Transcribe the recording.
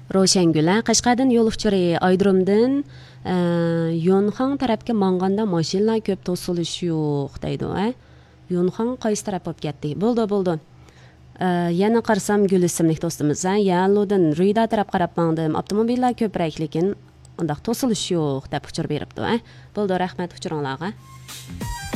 Roshangula Qashqardan yo'l uchiri Aydrumdan Yonxan tarafga manganda mashinalar ko'p to'silish yo'q deydi. Yonxan qaysi taraf bo'lib ketdi? Bo'ldi. Yana qarsam Gul ismli do'stimiz, Yallodan Rida taraf qarab mangdim. Avtomobillar ko'proq, lekin undaq to'silish yo'q deb uchur beribdi. Bo'ldi, rahmat uchuringlarga.